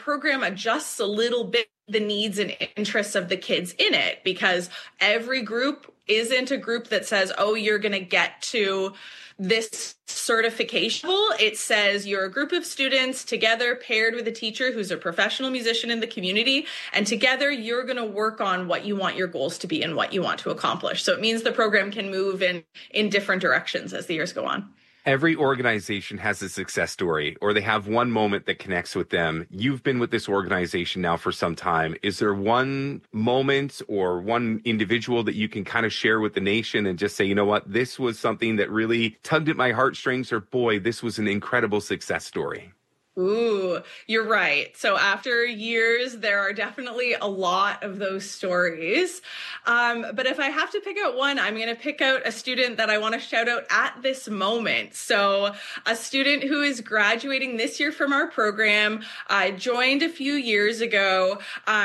program adjusts a little bit the needs and interests of the kids in it, because every group isn't a group that says, oh, you're going to get to this certification. It says you're a group of students together paired with a teacher who's a professional musician in the community, and together you're going to work on what you want your goals to be and what you want to accomplish. So it means the program can move in different directions as the years go on. Every organization has a success story, or they have one moment that connects with them. You've been with this organization now for some time. Is there one moment or one individual that you can kind of share with the nation and just say, you know what, this was something that really tugged at my heartstrings, or boy, this was an incredible success story? Ooh, you're right. So after years, there are definitely a lot of those stories. But if I have to pick out one, I'm going to pick out a student that I want to shout out at this moment. So a student who is graduating this year from our program, joined a few years ago,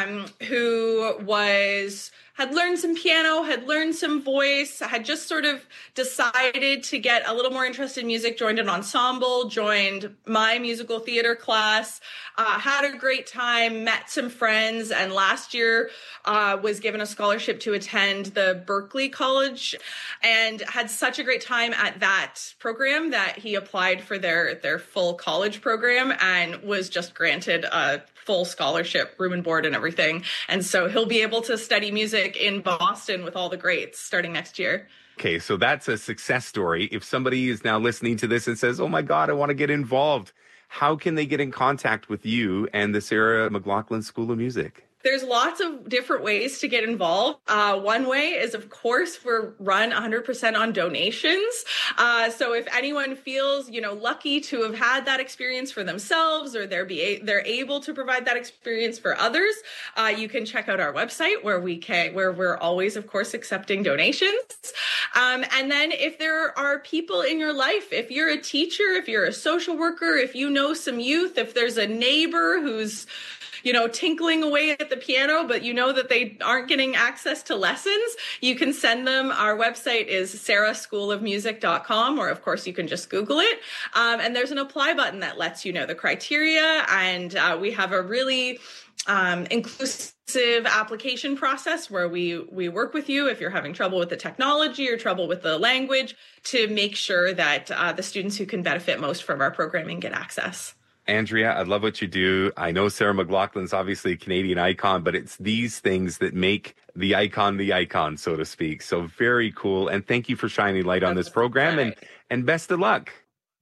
who had learned some piano, had learned some voice, had just sort of decided to get a little more interested in music, joined an ensemble, joined my musical theater class, had a great time, met some friends, and last year was given a scholarship to attend the Berklee College, and had such a great time at that program that he applied for their full college program and was just granted a full scholarship, room and board and everything. And so he'll be able to study music in Boston with all the greats starting next year. Okay, so that's a success story. If somebody is now listening to this and says, oh my God, I want to get involved, how can they get in contact with you and the Sarah McLachlan School of Music? There's lots of different ways to get involved. One way is, of course, we're run 100% on donations. So if anyone feels, lucky to have had that experience for themselves, or they're able to provide that experience for others, you can check out our website where we're always, of course, accepting donations. And then if there are people in your life, if you're a teacher, if you're a social worker, if you know some youth, if there's a neighbor who's tinkling away at the piano, but that they aren't getting access to lessons, you can send them. Our website is sarahschoolofmusic.com, or of course you can just Google it. And there's an apply button that lets you know the criteria. And we have a really inclusive application process where we work with you if you're having trouble with the technology or trouble with the language, to make sure that the students who can benefit most from our programming get access. Andrea, I love what you do. I know Sarah McLachlan's obviously a Canadian icon, but it's these things that make the icon, so to speak. So very cool. And thank you for shining light on this program, and best of luck.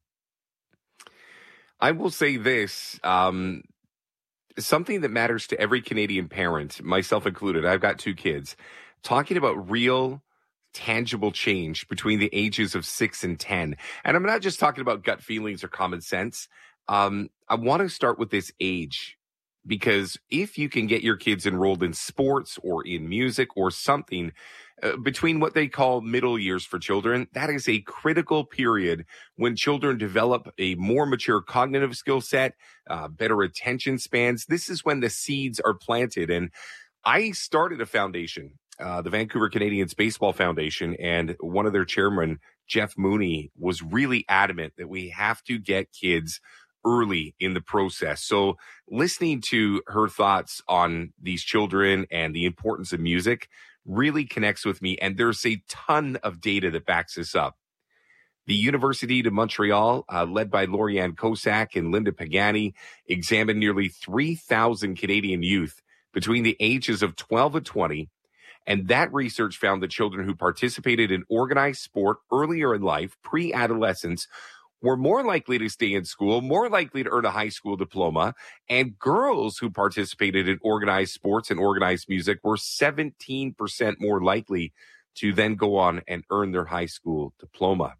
I will say this, something that matters to every Canadian parent, myself included. I've got 2 kids. Talking about real, tangible change between the ages of 6 and 10. And I'm not just talking about gut feelings or common sense. I want to start with this age, because if you can get your kids enrolled in sports or in music or something between what they call middle years for children, that is a critical period when children develop a more mature cognitive skill set, better attention spans. This is when the seeds are planted. And I started a foundation, the Vancouver Canadians Baseball Foundation, and one of their chairmen, Jeff Mooney, was really adamant that we have to get kids early in the process. So listening to her thoughts on these children and the importance of music really connects with me. And there's a ton of data that backs this up. The University de Montreal, led by Lorianne Kosak and Linda Pagani, examined nearly 3,000 Canadian youth between the ages of 12 and 20. And that research found that children who participated in organized sport earlier in life, pre-adolescence, were more likely to stay in school, more likely to earn a high school diploma, and girls who participated in organized sports and organized music were 17% more likely to then go on and earn their high school diploma.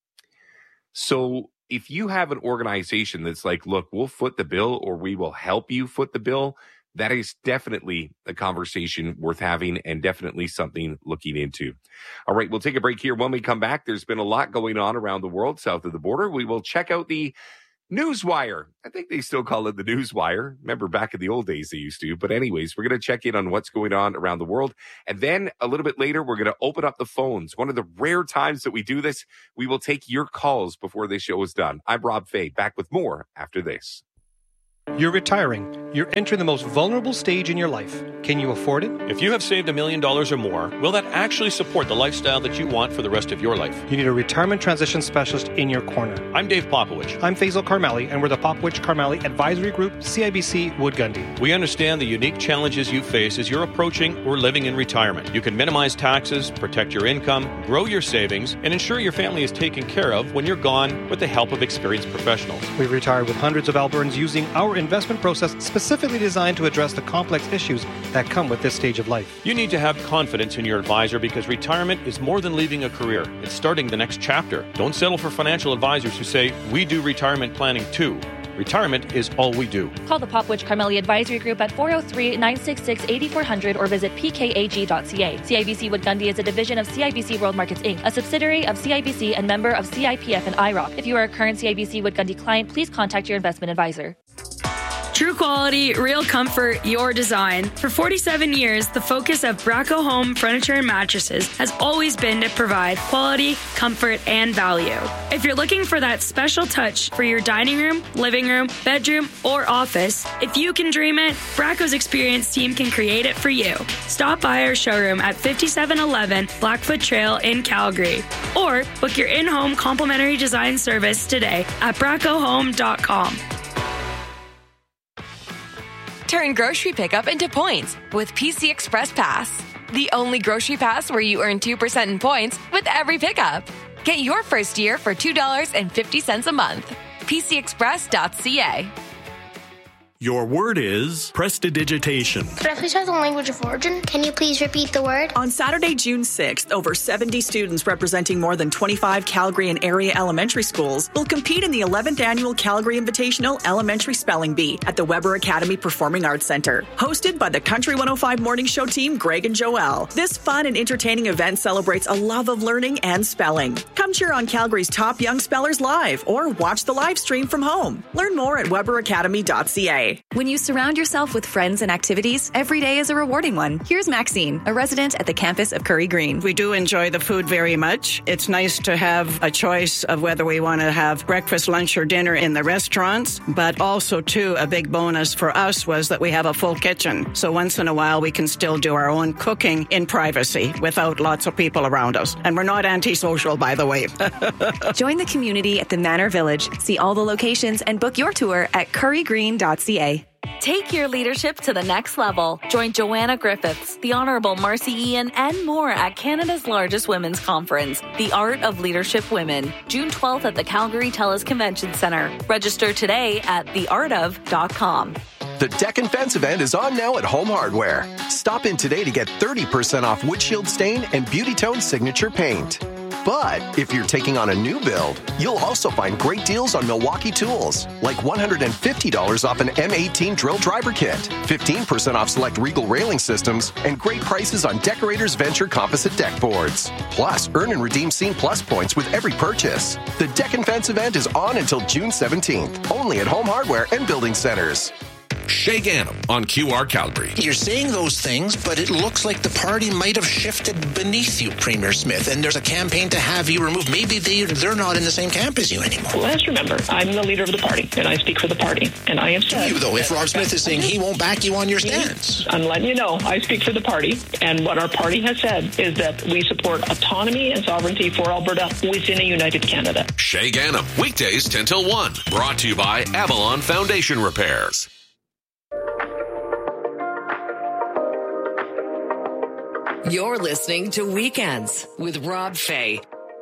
So if you have an organization that's like, look, we'll foot the bill, or we will help you foot the bill, that is definitely a conversation worth having, and definitely something looking into. All right, we'll take a break here. When we come back, there's been a lot going on around the world south of the border. We will check out the Newswire. I think they still call it the Newswire. Remember back in the old days they used to. But anyways, we're going to check in on what's going on around the world. And then a little bit later, we're going to open up the phones. One of the rare times that we do this, we will take your calls before this show is done. I'm Rob Fay, back with more after this. You're retiring. You're entering the most vulnerable stage in your life. Can you afford it? If you have saved $1 million or more, will that actually support the lifestyle that you want for the rest of your life? You need a retirement transition specialist in your corner. I'm Dave Popowich. I'm Faisal Karmali, and we're the Popowich Karmali Advisory Group, CIBC Wood Gundy. We understand the unique challenges you face as you're approaching or living in retirement. You can minimize taxes, protect your income, grow your savings, and ensure your family is taken care of when you're gone with the help of experienced professionals. We've retired with hundreds of Albertans using our investment process specifically designed to address the complex issues that come with this stage of life. You need to have confidence in your advisor because retirement is more than leaving a career. It's starting the next chapter. Don't settle for financial advisors who say, we do retirement planning too. Retirement is all we do. Call the Popowich Karmali Advisory Group at 403-966-8400 or visit pkag.ca. CIBC Wood Gundy is a division of CIBC World Markets Inc., a subsidiary of CIBC and member of CIPF and IROC. If you are a current CIBC Wood Gundy client, please contact your investment advisor. True quality, real comfort, your design. For 47 years, the focus of Braco Home Furniture and Mattresses has always been to provide quality, comfort, and value. If you're looking for that special touch for your dining room, living room, bedroom, or office, if you can dream it, Braco's experienced team can create it for you. Stop by our showroom at 5711 Blackfoot Trail in Calgary, or book your in-home complimentary design service today at bracohome.com. Turn grocery pickup into points with PC Express Pass. The only grocery pass where you earn 2% in points with every pickup. Get your first year for $2.50 a month. PCExpress.ca. Your word is prestidigitation. Could I please have the language of origin? Can you please repeat the word? On Saturday, June 6th, over 70 students representing more than 25 Calgary and area elementary schools will compete in the 11th annual Calgary Invitational Elementary Spelling Bee at the Weber Academy Performing Arts Center. Hosted by the Country 105 Morning Show team, Greg and Joelle. This fun and entertaining event celebrates a love of learning and spelling. Come cheer on Calgary's top young spellers live or watch the live stream from home. Learn more at weberacademy.ca. When you surround yourself with friends and activities, every day is a rewarding one. Here's Maxine, a resident at the campus of Curry Green. We do enjoy the food very much. It's nice to have a choice of whether we want to have breakfast, lunch, or dinner in the restaurants, but also, too, a big bonus for us was that we have a full kitchen. So once in a while, we can still do our own cooking in privacy without lots of people around us. And we're not antisocial, by the way. Join the community at the Manor Village. See all the locations and book your tour at currygreen.ca. Take your leadership to the next level. Join Joanna Griffiths, the Honourable Marcy Ian, and more at Canada's largest women's conference, The Art of Leadership Women, June 12th at the Calgary TELUS Convention Centre. Register today at theartof.com. The Deck and Fence event is on now at Home Hardware. Stop in today to get 30% off Windshield Stain and Beauty Tone Signature Paint. But if you're taking on a new build, you'll also find great deals on Milwaukee tools, like $150 off an M18 drill driver kit, 15% off select Regal railing systems, and great prices on Decorators Venture composite deck boards. Plus, earn and redeem Scene Plus points with every purchase. The Deck and Fence event is on until June 17th, only at Home Hardware and Building Centers. Shay Gannam on QR Calgary. You're saying those things, but it looks like the party might have shifted beneath you, Premier Smith, and there's a campaign to have you removed. Maybe they're not in the same camp as you anymore. Well, let's remember, I'm the leader of the party, and I speak for the party. And I have said... You, though, if Rob Smith is saying he won't back you on your stance. I'm letting you know, I speak for the party, and what our party has said is that we support autonomy and sovereignty for Alberta within a united Canada. Shay Gannam, weekdays 10 till 1. Brought to you by Avalon Foundation Repairs. You're listening to Weekends with Rob Fay.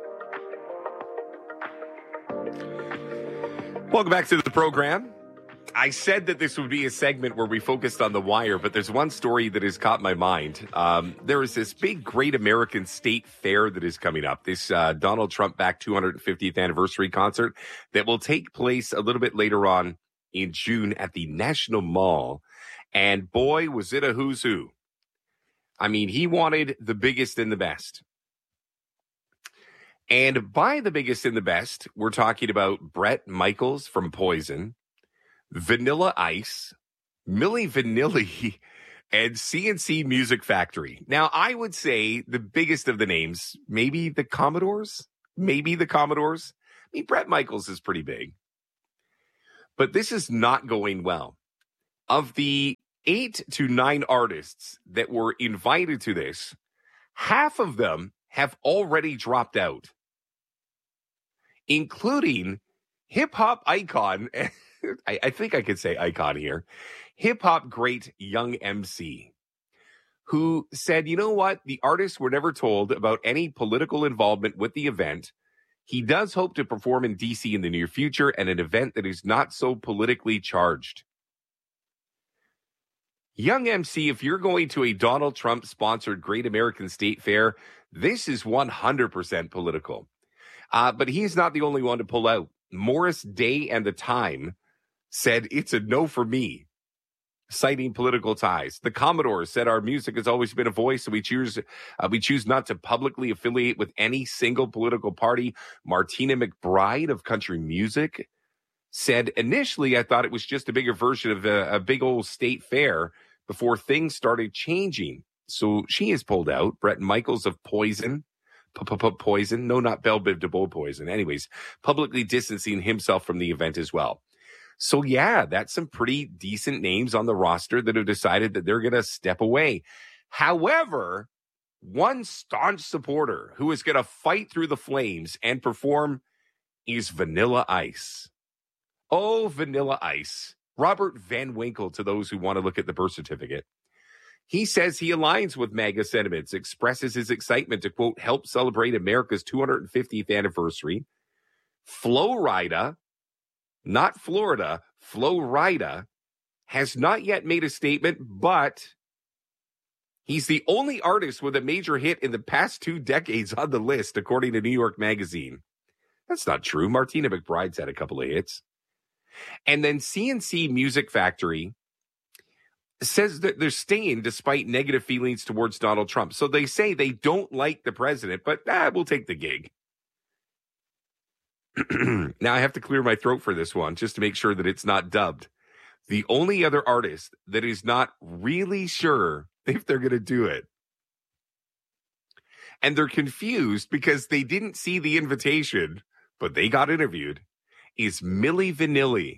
Welcome back to the program. I said that this would be a segment where we focused on The Wire, but there's one story that has caught my mind. There is this big Great American State Fair that is coming up, this Donald Trump-backed 250th anniversary concert that will take place a little bit later on in June at the National Mall. And boy, was it a who's who. I mean, he wanted the biggest and the best. And by the biggest and the best, we're talking about Bret Michaels from Poison, Vanilla Ice, Milli Vanilli, and CNC Music Factory. Now, I would say the biggest of the names, maybe the Commodores. I mean, Bret Michaels is pretty big. But this is not going well. Of the 8 to 9 artists that were invited to this, half of them have already dropped out, including hip-hop icon, I think I could say icon here, hip-hop great Young MC, who said, you know what? The artists were never told about any political involvement with the event. He does hope to perform in D.C. in the near future at an event that is not so politically charged. Young MC, if you're going to a Donald Trump-sponsored Great American State Fair, this is 100% political. But he's not the only one to pull out. Morris Day and The Time said, it's a no for me, citing political ties. The Commodores said, our music has always been a voice, so we choose not to publicly affiliate with any single political party. Martina McBride of Country Music said, initially, I thought it was just a bigger version of a big old state fair before things started changing. So she is pulled out. Brett Michaels of Poison. Poison. No, not Belle Biv DeVoe Poison. Anyways, publicly distancing himself from the event as well. So yeah, that's some pretty decent names on the roster that have decided that they're going to step away. However, one staunch supporter who is going to fight through the flames and perform is Vanilla Ice. Oh, Vanilla Ice. Robert Van Winkle, to those who want to look at the birth certificate. He says he aligns with MAGA sentiments, expresses his excitement to, quote, help celebrate America's 250th anniversary. Flo Rida, not Florida, Flo Rida, has not yet made a statement, but he's the only artist with a major hit in the past 2 decades on the list, according to New York Magazine. That's not true. Martina McBride's had a couple of hits. And then CNC Music Factory says that they're staying despite negative feelings towards Donald Trump. So they say they don't like the president, but we'll take the gig. Now I have to clear my throat for this one just to make sure that it's not dubbed. The only other artist that is not really sure if they're going to do it, and they're confused because they didn't see the invitation, but they got interviewed, is Milli Vanilli.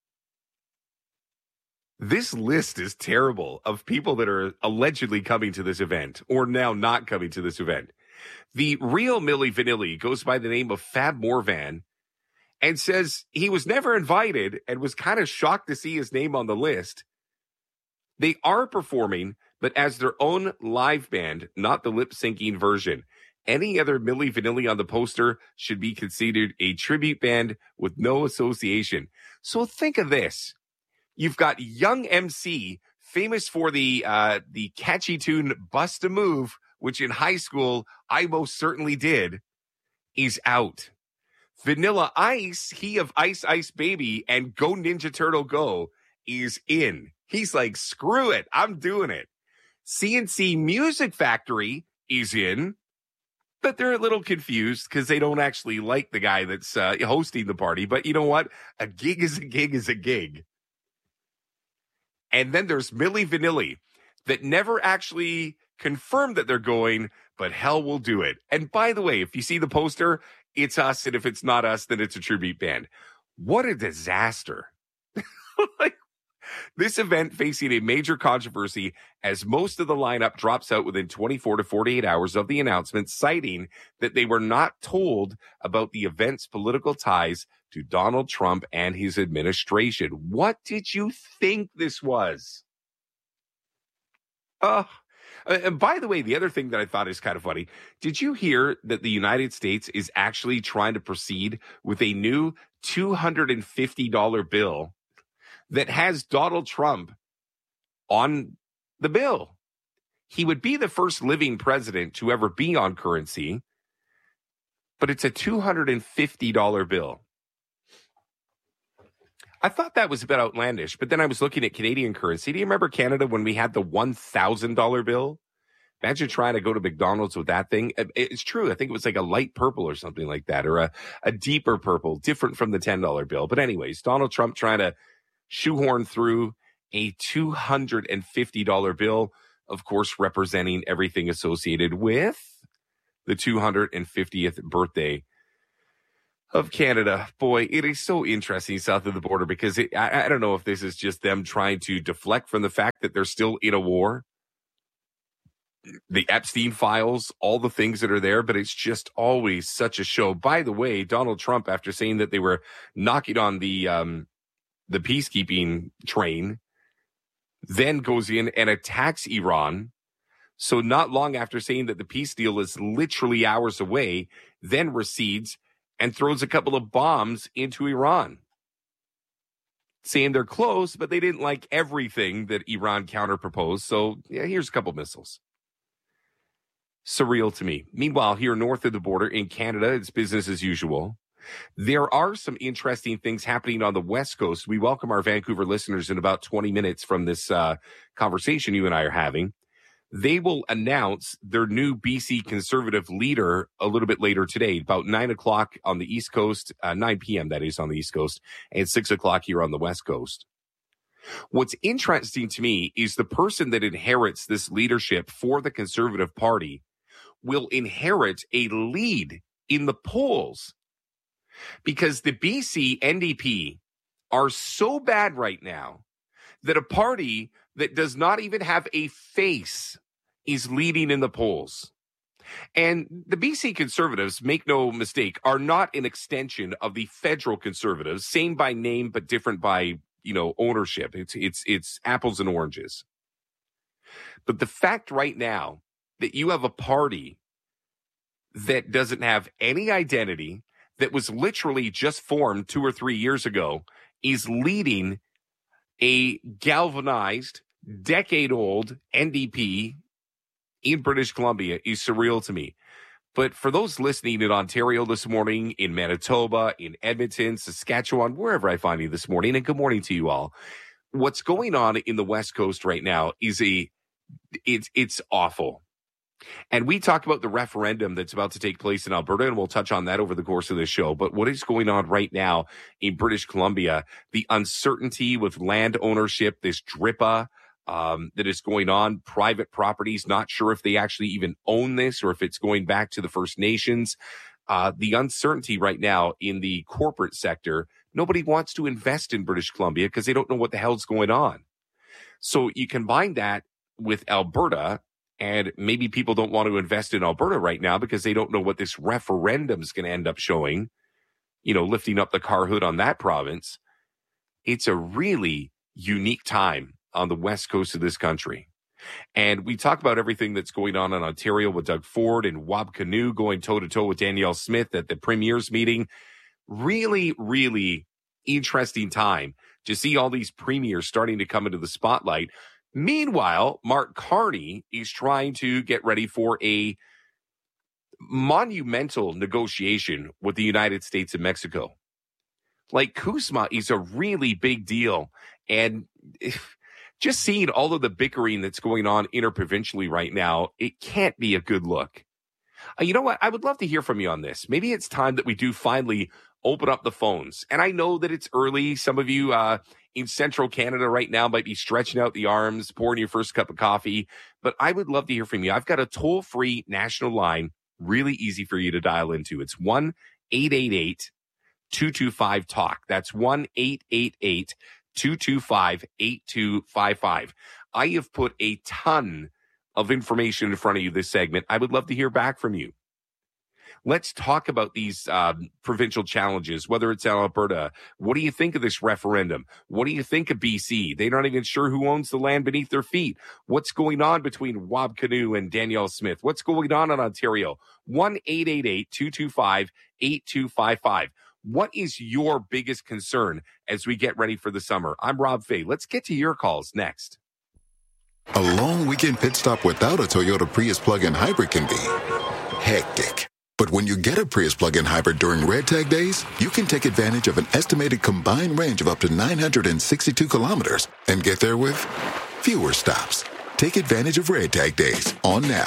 This list is terrible of people that are allegedly coming to this event or now not coming to this event. The real Milli Vanilli goes by the name of Fab Morvan and says he was never invited and was kind of shocked to see his name on the list. They are performing, but as their own live band, not the lip-syncing version. Any other Milli Vanilli on the poster should be considered a tribute band with no association. So think of this. You've got Young MC, famous for the catchy tune Bust a Move, which in high school I most certainly did, is out. Vanilla Ice, he of Ice Ice Baby and Go Ninja Turtle Go, is in. He's like, screw it, I'm doing it. CNC Music Factory is in. But they're a little confused because they don't actually like the guy that's hosting the party. But you know what? A gig is a gig is a gig. And then there's Milli Vanilli that never actually confirmed that they're going, but hell will do it. And by the way, if you see the poster, it's us. And if it's not us, then it's a tribute band. What a disaster. Like, this event facing a major controversy as most of the lineup drops out within 24 to 48 hours of the announcement, citing that they were not told about the event's political ties to Donald Trump and his administration. What did you think this was? And by the way, the other thing that I thought is kind of funny, did you hear that the United States is actually trying to proceed with a new $250 bill that has Donald Trump on the bill? He would be the first living president to ever be on currency, but it's a $250 bill. I thought that was a bit outlandish, but then I was looking at Canadian currency. Do you remember Canada when we had the $1,000 bill? Imagine trying to go to McDonald's with that thing. It's true. I think it was like a light purple or something like that, or a deeper purple, different from the $10 bill. But anyways, Donald Trump trying to shoehorn through a $250 bill, of course, representing everything associated with the 250th birthday of Canada. Boy, it is so interesting south of the border because I don't know if this is just them trying to deflect from the fact that they're still in a war. The Epstein files, all the things that are there, but it's just always such a show. By the way, Donald Trump, after saying that they were knocking on the peacekeeping train, then goes in and attacks Iran. So not long after saying that the peace deal is literally hours away, then recedes and throws a couple of bombs into Iran, saying they're close, but they didn't like everything that Iran counterproposed. So yeah, here's a couple missiles. Surreal to me. Meanwhile, here north of the border in Canada, it's business as usual. There are some interesting things happening on the West Coast. We welcome our Vancouver listeners in about 20 minutes from this conversation you and I are having. They will announce their new BC Conservative leader a little bit later today, about 9 o'clock on the East Coast, 9 p.m. that is on the East Coast, and 6 o'clock here on the West Coast. What's interesting to me is the person that inherits this leadership for the Conservative Party will inherit a lead in the polls because the BC NDP are so bad right now that a party that does not even have a face is leading in the polls. And the BC Conservatives, make no mistake, are not an extension of the federal Conservatives, same by name but different by, ownership. It's apples and oranges. But the fact right now that you have a party that doesn't have any identity, that was literally just formed 2 or 3 years ago, is leading a galvanized, decade-old NDP in British Columbia is surreal to me. But for those listening in Ontario this morning, in Manitoba, in Edmonton, Saskatchewan, wherever I find you this morning, and good morning to you all, what's going on in the West Coast right now is it's awful. And we talked about the referendum that's about to take place in Alberta, and we'll touch on that over the course of the show. But what is going on right now in British Columbia, the uncertainty with land ownership, this DRIPA that is going on, private properties, not sure if they actually even own this or if it's going back to the First Nations. The uncertainty right now in the corporate sector, nobody wants to invest in British Columbia because they don't know what the hell's going on. So you combine that with Alberta, and maybe people don't want to invest in Alberta right now because they don't know what this referendum is going to end up showing, lifting up the car hood on that province. It's a really unique time on the west coast of this country. And we talk about everything that's going on in Ontario with Doug Ford and Wab Kinew going toe-to-toe with Danielle Smith at the Premier's meeting. Really, really interesting time to see all these premiers starting to come into the spotlight. Meanwhile, Mark Carney is trying to get ready for a monumental negotiation with the United States and Mexico. Like, CUSMA is a really big deal. And just seeing all of the bickering that's going on interprovincially right now, it can't be a good look. You know what? I would love to hear from you on this. Maybe it's time that we do finally open up the phones. And I know that it's early. Some of you in central Canada right now might be stretching out the arms, pouring your first cup of coffee. But I would love to hear from you. I've got a toll-free national line, really easy for you to dial into. It's 1-888-225-TALK. That's 1-888-225-8255. I have put a ton of information in front of you this segment. I would love to hear back from you. Let's talk about these provincial challenges, whether it's in Alberta. What do you think of this referendum? What do you think of BC? They're not even sure who owns the land beneath their feet. What's going on between Wab Kinew and Danielle Smith? What's going on in Ontario? 1-888-225-8255. What is your biggest concern as we get ready for the summer? I'm Rob Fay. Let's get to your calls next. A long weekend pit stop without a Toyota Prius plug-in hybrid can be hectic. But when you get a Prius plug-in hybrid during Red Tag days, you can take advantage of an estimated combined range of up to 962 kilometers and get there with fewer stops. Take advantage of Red Tag days on now.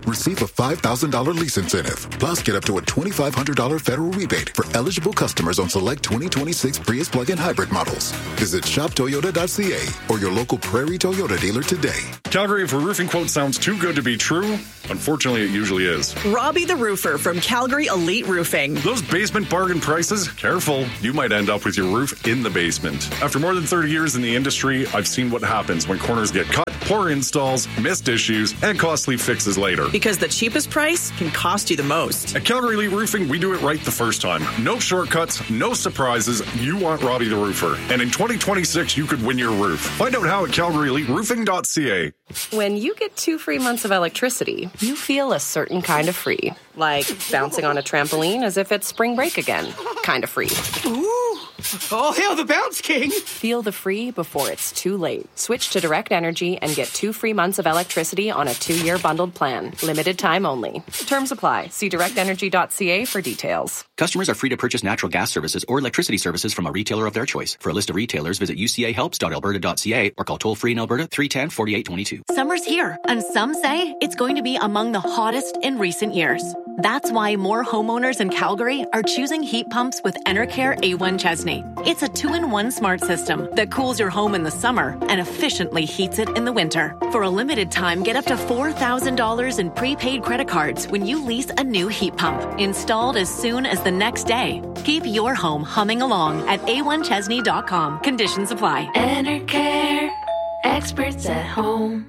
Receive a $5,000 lease incentive. Plus, get up to a $2,500 federal rebate for eligible customers on select 2026 Prius plug-in hybrid models. Visit shoptoyota.ca or your local Prairie Toyota dealer today. Calgary, if a roofing quote sounds too good to be true, unfortunately it usually is. Robbie the Roofer from Calgary Elite Roofing. Those basement bargain prices? Careful, you might end up with your roof in the basement. After more than 30 years in the industry, I've seen what happens when corners get cut, poor installs, missed issues, and costly fixes later. Because the cheapest price can cost you the most. At Calgary Elite Roofing, we do it right the first time. No shortcuts, no surprises. You want Robbie the Roofer. And in 2026, you could win your roof. Find out how at calgaryeliteroofing.ca. When you get 2 free months of electricity, you feel a certain kind of free. Like bouncing on a trampoline as if it's spring break again. Kind of free. Ooh! Oh, hail the bounce king! Feel the free before it's too late. Switch to Direct Energy and get 2 free months of electricity on a 2-year bundled plan. Limited time only. Terms apply. See directenergy.ca for details. Customers are free to purchase natural gas services or electricity services from a retailer of their choice. For a list of retailers, visit ucahelps.alberta.ca or call toll-free in Alberta 310-4822. Summer's here, and some say it's going to be among the hottest in recent years. That's why more homeowners in Calgary are choosing heat pumps with Enercare A1 Chesney. It's a 2-in-1 smart system that cools your home in the summer and efficiently heats it in the winter. For a limited time, get up to $4,000 in prepaid credit cards when you lease a new heat pump, installed as soon as the next day. Keep your home humming along at a1chesney.com. Conditions apply. Enercare, experts at home.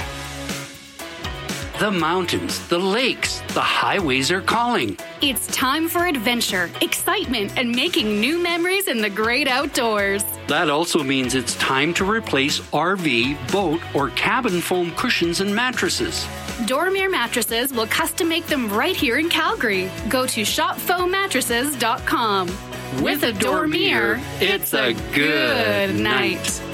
The mountains, the lakes, the highways are calling. It's time for adventure, excitement, and making new memories in the great outdoors. That also means it's time to replace RV, boat, or cabin foam cushions and mattresses. Dormier Mattresses will custom make them right here in Calgary. Go to shopfoammattresses.com. With a Dormier, it's a good night.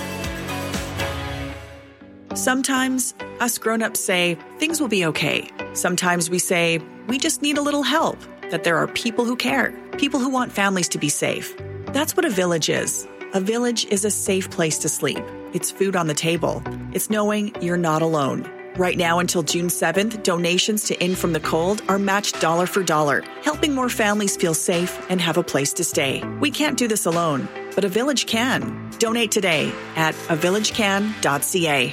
Sometimes us grown-ups say things will be okay. Sometimes we say we just need a little help, that there are people who care, people who want families to be safe. That's what a village is. A village is a safe place to sleep. It's food on the table. It's knowing you're not alone. Right now until June 7th, donations to In From the Cold are matched dollar for dollar, helping more families feel safe and have a place to stay. We can't do this alone, but a village can. Donate today at avillagecan.ca.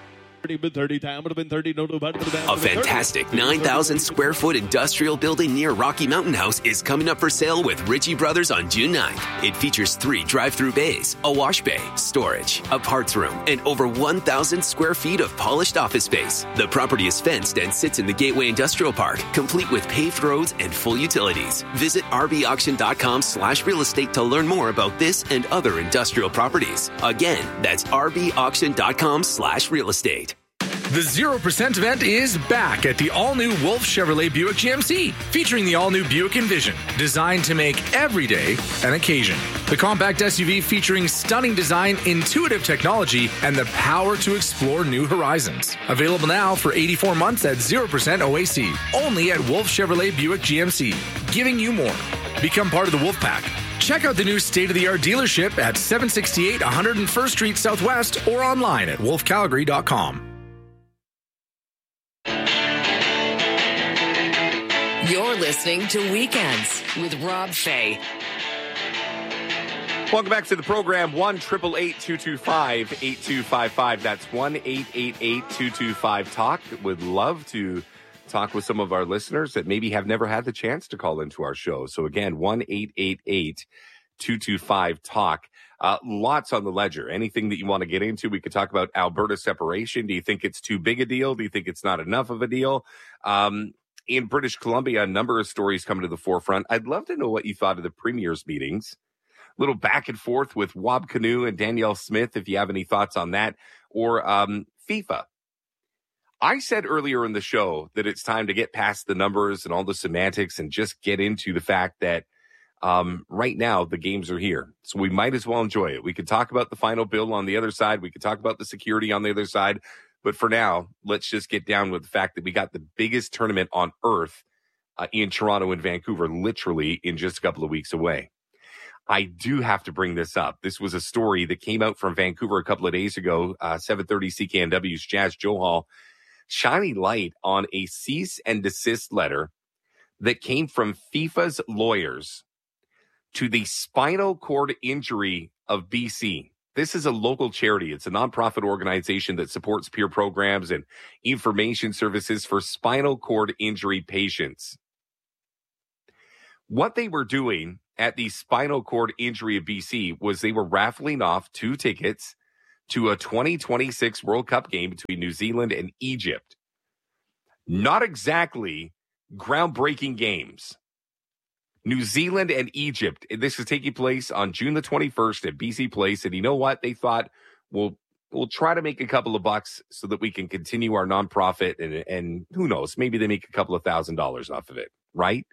A fantastic 9,000 square foot industrial building near Rocky Mountain House is coming up for sale with Ritchie Brothers on June 9th. It features 3 drive-through bays, a wash bay, storage, a parts room, and over 1,000 square feet of polished office space. The property is fenced and sits in the Gateway Industrial Park, complete with paved roads and full utilities. Visit rbauction.com/real estate to learn more about this and other industrial properties. Again, that's rbauction.com/real estate. The 0% event is back at the all-new Wolf Chevrolet Buick GMC, featuring the all-new Buick Envision, designed to make every day an occasion. The compact SUV featuring stunning design, intuitive technology, and the power to explore new horizons. Available now for 84 months at 0% OAC, only at Wolf Chevrolet Buick GMC, giving you more. Become part of the Wolf Pack. Check out the new state-of-the-art dealership at 768 101st Street Southwest or online at wolfcalgary.com. You're listening to Weekends with Rob Fay. Welcome back to the program. 1-888-225-8255. That's 1-888-225-TALK. Would love to talk with some of our listeners that maybe have never had the chance to call into our show. So again, 1-888-225-TALK. Lots on the ledger. Anything that you want to get into, we could talk about Alberta separation. Do you think it's too big a deal? Do you think it's not enough of a deal? In British Columbia, a number of stories come to the forefront. I'd love to know what you thought of the Premier's meetings. A little back and forth with Wab Kinew and Danielle Smith, if you have any thoughts on that. Or FIFA. I said earlier in the show that it's time to get past the numbers and all the semantics and just get into the fact that right now the games are here. So we might as well enjoy it. We could talk about the final bill on the other side. We could talk about the security on the other side. But for now, let's just get down with the fact that we got the biggest tournament on earth in Toronto and Vancouver, literally in just a couple of weeks away. I do have to bring this up. This was a story that came out from Vancouver a couple of days ago. 730 CKNW's Jazz Johal shining light on a cease and desist letter that came from FIFA's lawyers to the Spinal Cord Injury of BC. This is a local charity. It's a nonprofit organization that supports peer programs and information services for spinal cord injury patients. What they were doing at the Spinal Cord Injury of BC was they were raffling off 2 tickets to a 2026 World Cup game between New Zealand and Egypt. Not exactly groundbreaking games. New Zealand and Egypt. This is taking place on June the 21st at BC Place. And you know what? They thought, we'll try to make a couple of bucks so that we can continue our nonprofit. And who knows? Maybe they make a couple of $1,000s off of it, right?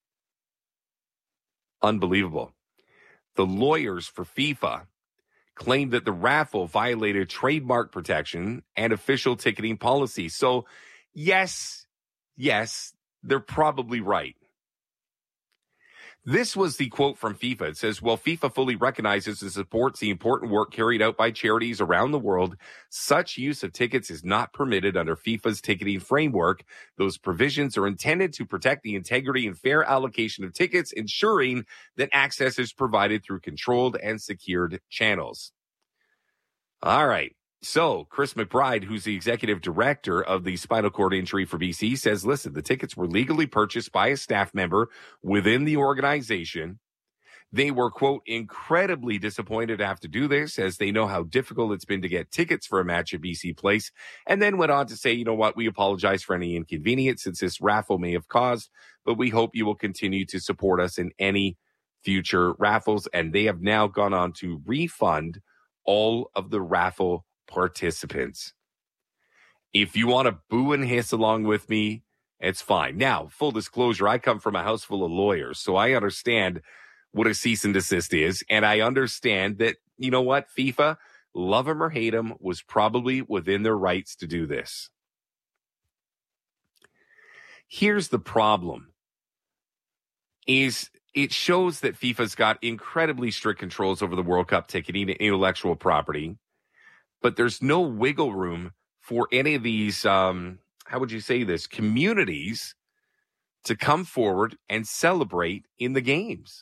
Unbelievable. The lawyers for FIFA claimed that the raffle violated trademark protection and official ticketing policy. So, yes, they're probably right. This was the quote from FIFA. It says, "While FIFA fully recognizes and supports the important work carried out by charities around the world, such use of tickets is not permitted under FIFA's ticketing framework. Those provisions are intended to protect the integrity and fair allocation of tickets, ensuring that access is provided through controlled and secured channels." All right. So Chris McBride, who's the executive director of the Spinal Cord Injury for BC, says, listen, the tickets were legally purchased by a staff member within the organization. They were, quote, incredibly disappointed to have to do this, as they know how difficult it's been to get tickets for a match at BC Place, and then went on to say, you know what, we apologize for any inconvenience since this raffle may have caused, but we hope you will continue to support us in any future raffles. And they have now gone on to refund all of the raffle participants. If you want to boo and hiss along with me, it's fine. Now, full disclosure, I come from a house full of lawyers, so I understand what a cease and desist is, and I understand that, you know what, FIFA, love them or hate them, was probably within their rights to do this. Here's the problem, is it shows that FIFA's got incredibly strict controls over the World Cup ticketing and intellectual property, but there's no wiggle room for any of these, how would you say this, communities to come forward and celebrate in the games.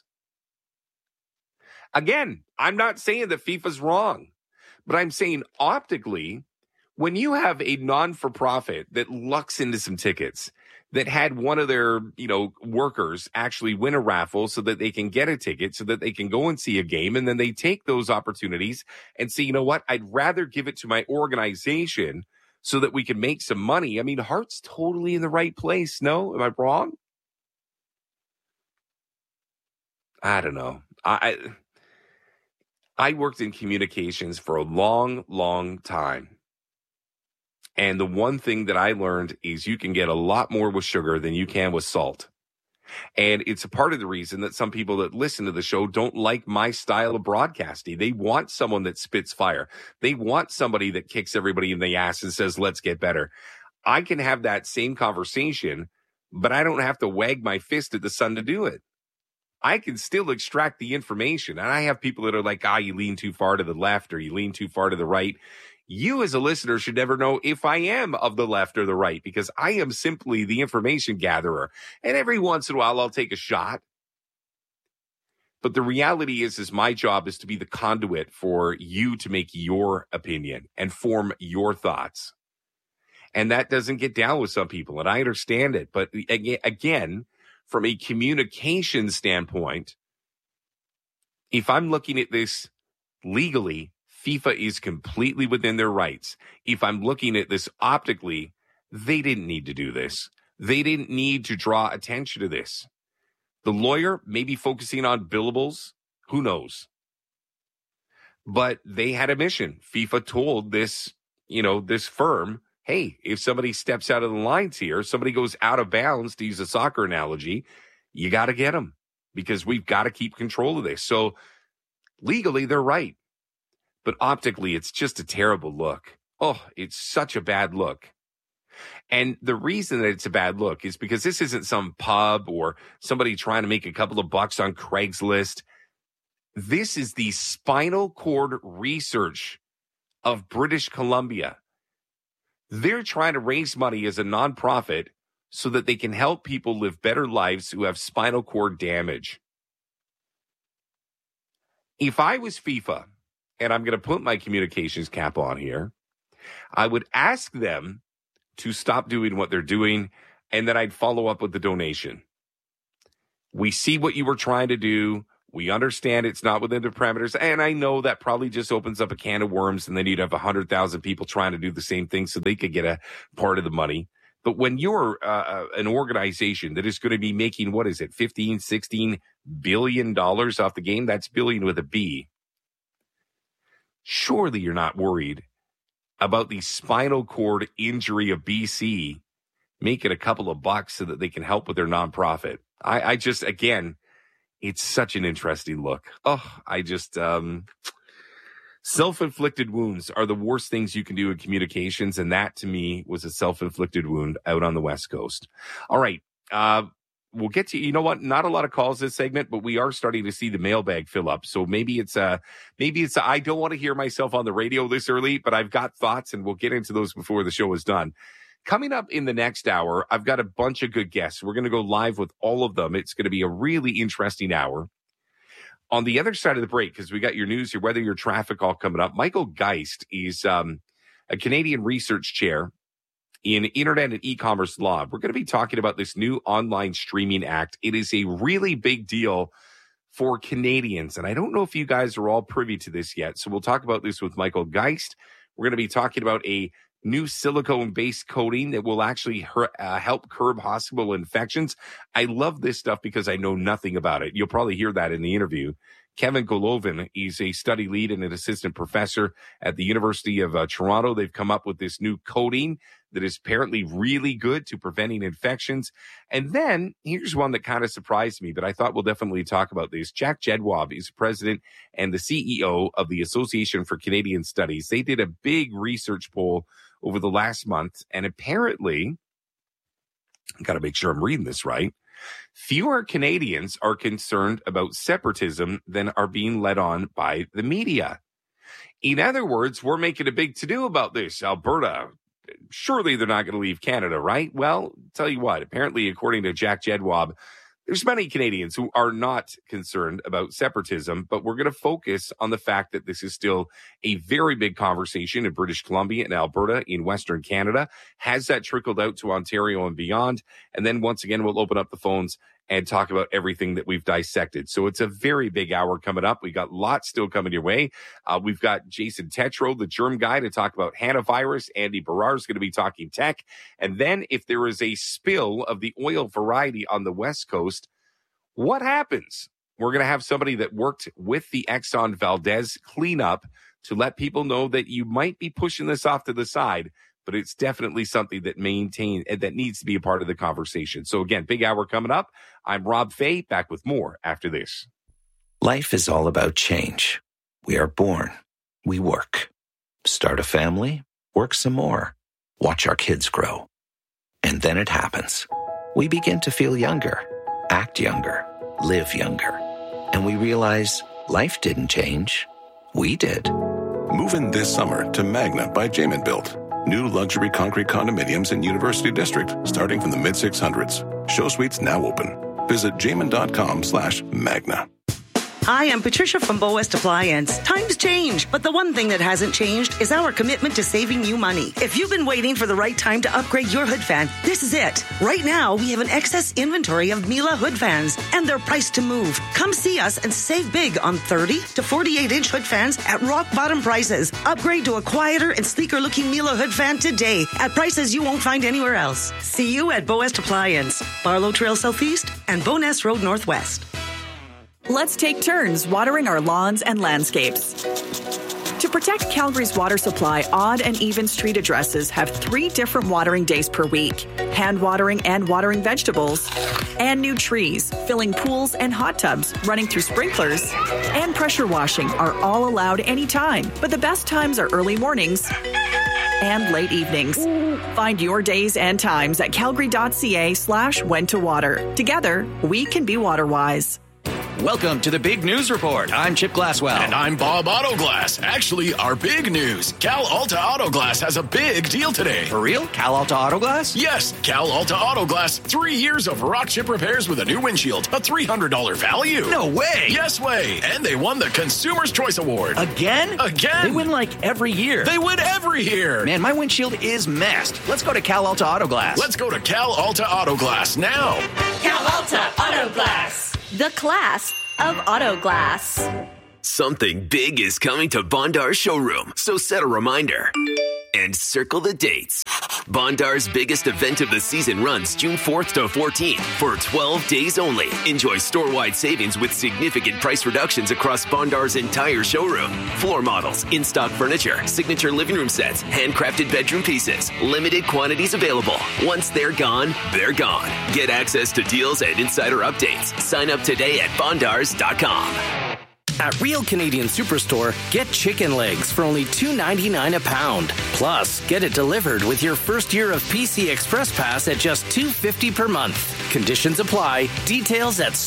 Again, I'm not saying that FIFA's wrong, but I'm saying optically, when you have a non-for-profit that lucks into some tickets, that had one of their, workers actually win a raffle so that they can get a ticket, so that they can go and see a game, and then they take those opportunities and say, you know what, I'd rather give it to my organization so that we can make some money. I mean, Heart's totally in the right place. No? Am I wrong? I don't know. I worked in communications for a long, long time. And the one thing that I learned is you can get a lot more with sugar than you can with salt. And it's a part of the reason that some people that listen to the show don't like my style of broadcasting. They want someone that spits fire. They want somebody that kicks everybody in the ass and says, let's get better. I can have that same conversation, but I don't have to wag my fist at the sun to do it. I can still extract the information. And I have people that are like, you lean too far to the left or you lean too far to the right. You as a listener should never know if I am of the left or the right, because I am simply the information gatherer. And every once in a while, I'll take a shot. But the reality is my job is to be the conduit for you to make your opinion and form your thoughts. And that doesn't get down with some people, and I understand it. But again, from a communication standpoint, if I'm looking at this legally, FIFA is completely within their rights. If I'm looking at this optically, they didn't need to do this. They didn't need to draw attention to this. The lawyer may be focusing on billables. Who knows? But they had a mission. FIFA told this, this firm, hey, if somebody steps out of the lines here, somebody goes out of bounds, to use a soccer analogy, you got to get them because we've got to keep control of this. So legally, they're right. But optically, it's just a terrible look. Oh, it's such a bad look. And the reason that it's a bad look is because this isn't some pub or somebody trying to make a couple of bucks on Craigslist. This is the Spinal Cord Research of British Columbia. They're trying to raise money as a nonprofit so that they can help people live better lives who have spinal cord damage. If I was FIFA, and I'm going to put my communications cap on here, I would ask them to stop doing what they're doing, and then I'd follow up with the donation. We see what you were trying to do. We understand it's not within the parameters, and I know that probably just opens up a can of worms, and then you'd have 100,000 people trying to do the same thing so they could get a part of the money. But when you're an organization that is going to be making, what is it, $15, $16 billion off the game, that's billion with a B, surely you're not worried about the spinal cord injury of BC making a couple of bucks so that they can help with their nonprofit. I just, again, it's such an interesting look. Self-inflicted wounds are the worst things you can do in communications, and that, to me, was a self-inflicted wound out on the West Coast. All right, we'll get to, you know what, not a lot of calls this segment, but we are starting to see the mailbag fill up. So maybe it's I don't want to hear myself on the radio this early, but I've got thoughts, and we'll get into those before the show is done. Coming up in the next hour, I've got a bunch of good guests. We're going to go live with all of them. It's going to be a really interesting hour. On the other side of the break, because we got your news, your weather, your traffic all coming up, Michael Geist is a Canadian research chair in internet and e-commerce law. We're going to be talking about this new online streaming act. It is a really big deal for Canadians, and I don't know if you guys are all privy to this yet, so we'll talk about this with Michael Geist. We're going to be talking about a new silicone-based coating that will actually help curb hospital infections. I love this stuff because I know nothing about it. You'll probably hear that in the interview. Kevin Golovin, he's a study lead and an assistant professor at the University of Toronto. They've come up with this new coating that is apparently really good to preventing infections. And then here's one that kind of surprised me, but I thought we'll definitely talk about this. Jack Jedwab is president and the CEO of the Association for Canadian Studies. They did a big research poll over the last month, and apparently, I got to make sure I'm reading this right, fewer Canadians are concerned about separatism than are being led on by the media. In other words, we're making a big to-do about this. Alberta, surely they're not going to leave Canada, right? Well, tell you what, apparently, according to Jack Jedwab, there's many Canadians who are not concerned about separatism, but we're going to focus on the fact that this is still a very big conversation in British Columbia and Alberta in Western Canada. Has that trickled out to Ontario and beyond? And then once again, we'll open up the phones and talk about everything that we've dissected. So it's a very big hour coming up. We got lots still coming your way. We've got Jason Tetro, the germ guy, to talk about hantavirus. Andy Barrar is going to be talking tech. And then if there is a spill of the oil variety on the West Coast, what happens? We're going to have somebody that worked with the Exxon Valdez cleanup to let people know that you might be pushing this off to the side, but it's definitely something that needs to be a part of the conversation. So again, big hour coming up. I'm Rob Fay, back with more after this. Life is all about change. We are born, we work, start a family, work some more, watch our kids grow. And then it happens. We begin to feel younger, act younger, live younger. And we realize life didn't change. We did. Move in this summer to Magna by Jamin Built. New luxury concrete condominiums in University District, starting from the mid-600s. Show suites now open. Visit jamin.com/Magna. Hi, I'm Patricia from Bow West Appliance. Times change, but the one thing that hasn't changed is our commitment to saving you money. If you've been waiting for the right time to upgrade your hood fan, this is it. Right now, we have an excess inventory of Miele hood fans, and they're priced to move. Come see us and save big on 30 to 48-inch hood fans at rock-bottom prices. Upgrade to a quieter and sleeker-looking Miele hood fan today at prices you won't find anywhere else. See you at Bow West Appliance, Barlow Trail Southeast and Bowness Road Northwest. Let's take turns watering our lawns and landscapes. To protect Calgary's water supply, odd and even street addresses have 3 different watering days per week. Hand watering and watering vegetables, and new trees, filling pools and hot tubs, running through sprinklers, and pressure washing are all allowed anytime. But the best times are early mornings and late evenings. Find your days and times at calgary.ca/when to water. Together, we can be water wise. Welcome to the Big News Report. I'm Chip Glasswell. And I'm Bob Autoglass. Actually, our big news. Cal Alta Autoglass has a big deal today. For real? Cal Alta Autoglass? Yes, Cal Alta Autoglass. 3 years of rock chip repairs with a new windshield. A $300 value. No way. Yes way. And they won the Consumer's Choice Award. Again? Again. They win like every year. They win every year. Man, my windshield is messed. Let's go to Cal Alta Autoglass. Let's go to Cal Alta Autoglass now. Cal Alta Autoglass. The class of auto glass. Something big is coming to Bondar's showroom, so set a reminder and circle the dates. Bondar's biggest event of the season runs June 4th to 14th for 12 days only. Enjoy store-wide savings with significant price reductions across Bondar's entire showroom. Floor models, in-stock furniture, signature living room sets, handcrafted bedroom pieces. Limited quantities available. Once they're gone, they're gone. Get access to deals and insider updates. Sign up today at bondars.com. At Real Canadian Superstore, get chicken legs for only $2.99 a pound. Plus, get it delivered with your first year of PC Express Pass at just $2.50 per month. Conditions apply. Details at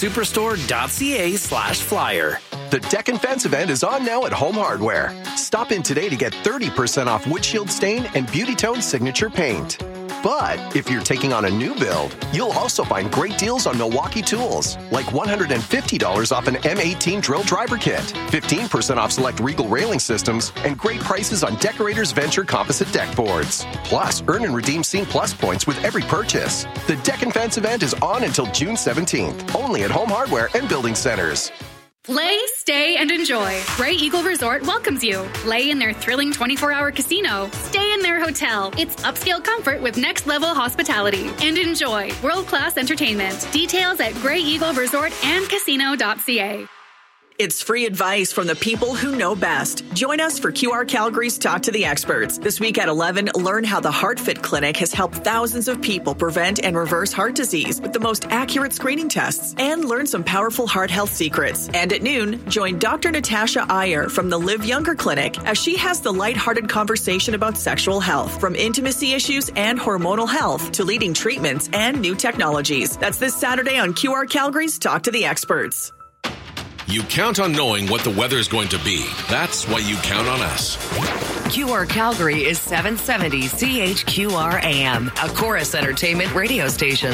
superstore.ca/flyer. The Deck and Fence event is on now at Home Hardware. Stop in today to get 30% off Windshield Stain and Beauty Tone Signature Paint. But if you're taking on a new build, you'll also find great deals on Milwaukee tools, like $150 off an M18 drill driver kit, 15% off select Regal railing systems, and great prices on Decorators Venture composite deck boards. Plus, earn and redeem Scene Plus points with every purchase. The Deck and Fence event is on until June 17th, only at Home Hardware and Building Centers. Play, stay, and enjoy. Gray Eagle Resort welcomes you. Play in their thrilling 24-hour casino. Stay in their hotel. It's upscale comfort with next-level hospitality. And enjoy world-class entertainment. Details at Gray Eagle Resort and Casino.ca. It's free advice from the people who know best. Join us for QR Calgary's Talk to the Experts. This week at 11, learn how the HeartFit Clinic has helped thousands of people prevent and reverse heart disease with the most accurate screening tests, and learn some powerful heart health secrets. And at noon, join Dr. Natasha Iyer from the Live Younger Clinic as she has the lighthearted conversation about sexual health, from intimacy issues and hormonal health to leading treatments and new technologies. That's this Saturday on QR Calgary's Talk to the Experts. You count on knowing what the weather's going to be. That's why you count on us. QR Calgary is 770 CHQR AM, a Chorus Entertainment radio station.